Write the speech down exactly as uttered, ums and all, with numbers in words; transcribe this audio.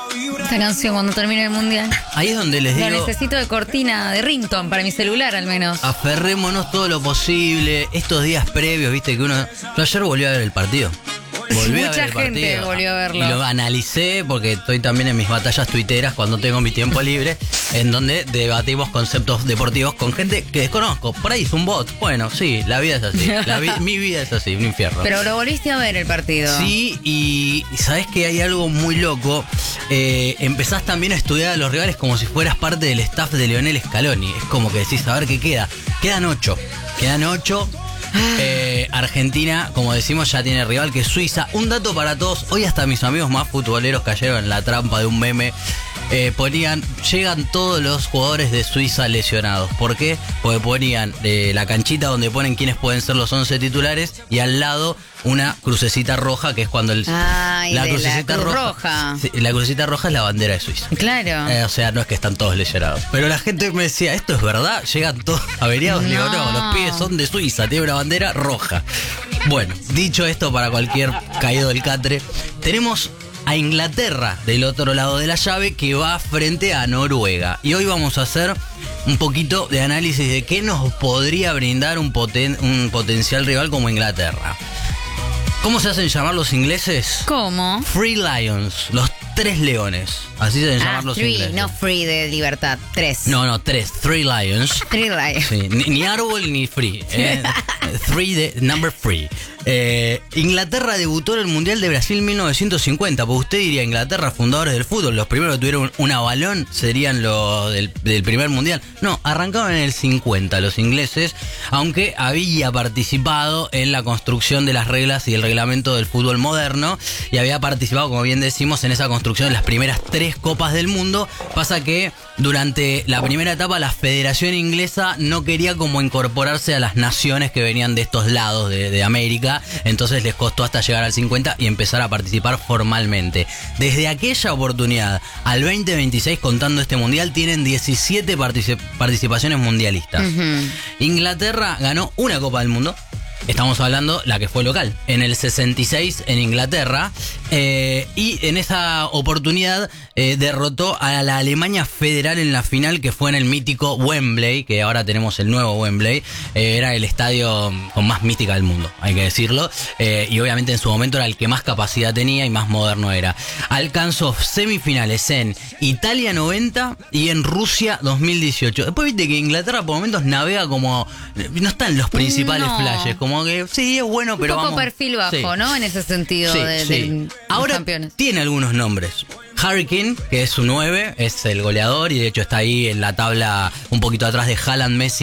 Esta canción cuando termine el mundial. Ahí es donde les Lo digo, necesito de cortina de ringtone para mi celular al menos. aferrémonos todo lo posible. Estos días previos, viste que uno... Yo ayer volví a ver el partido. Volví Mucha a ver el gente partido. volvió a verlo. Y lo analicé porque estoy también en mis batallas tuiteras cuando tengo mi tiempo libre, en donde debatimos conceptos deportivos con gente que desconozco. Por ahí es un bot. Bueno, sí, la vida es así. La vi- mi vida es así, un infierno. Pero lo volviste a ver el partido. Sí, y, y sabes que hay algo muy loco. Eh, empezás también a estudiar a los rivales como si fueras parte del staff de Lionel Scaloni. Es como que decís, a ver qué queda. Quedan ocho. Quedan ocho. Eh, Argentina, como decimos, ya tiene rival que es Suiza. Un dato para todos. Hoy hasta mis amigos más futboleros cayeron en la trampa de un meme. Eh, ponían, llegan todos los jugadores de Suiza lesionados. ¿Por qué? Porque ponían eh, la canchita donde ponen quiénes pueden ser los once titulares y al lado una crucecita roja, que es cuando el, Ay, de la Cruz Roja. Sí, la crucecita roja es la bandera de Suiza. Claro. Eh, o sea, no es que están todos lesionados. Pero la gente me decía, ¿esto es verdad? ¿Llegan todos averiados? Le digo, no, los pibes son de Suiza, tiene una bandera roja. Bueno, dicho esto, para cualquier caído del catre, tenemos a Inglaterra del otro lado de la llave que va frente a Noruega. Y hoy vamos a hacer un poquito de análisis de qué nos podría brindar un, poten- un potencial rival como Inglaterra. ¿Cómo se hacen llamar los ingleses? ¿Cómo? Free Lions, los tres leones. Así se deben llamar Ah, los three, ingleses. no free de libertad. Tres. No, no, tres. Three Lions. Three lions. Sí, ni, ni árbol ni free. ¿eh? Three de number three. Eh, Inglaterra debutó en el Mundial de Brasil mil novecientos cincuenta. Porque usted diría Inglaterra, fundadores del fútbol. Los primeros que tuvieron una balón serían los del, del primer Mundial. No, arrancaron en el cincuenta los ingleses. Aunque había participado en la construcción de las reglas y el reglamento del fútbol moderno. Y había participado, como bien decimos, en esa construcción de las primeras tres copas del mundo. Pasa que durante la primera etapa la Federación Inglesa no quería como incorporarse a las naciones que venían de estos lados de, de América. Entonces les costó hasta llegar al cincuenta y empezar a participar formalmente. Desde aquella oportunidad al veinte veintiséis, contando este mundial, tienen diecisiete particip- participaciones mundialistas. Ujú. Inglaterra ganó una Copa del Mundo. Estamos hablando la que fue local, en el sesenta y seis en Inglaterra, eh, y en esa oportunidad eh, derrotó a la Alemania Federal en la final, que fue en el mítico Wembley, que ahora tenemos el nuevo Wembley. Eh, era el estadio con más mística del mundo, hay que decirlo, eh, y obviamente en su momento era el que más capacidad tenía y más moderno era. Alcanzó semifinales en Italia noventa y en Rusia dos mil dieciocho. Después viste que Inglaterra por momentos navega como... no están los principales No. flashes, como que sí, es bueno, pero Un poco vamos... perfil bajo, Sí. ¿no? En ese sentido Sí, de, sí. de los Ahora campeones. tiene algunos nombres. Harry Kane, que es su nueve, es el goleador y de hecho está ahí en la tabla un poquito atrás de Haaland, Messi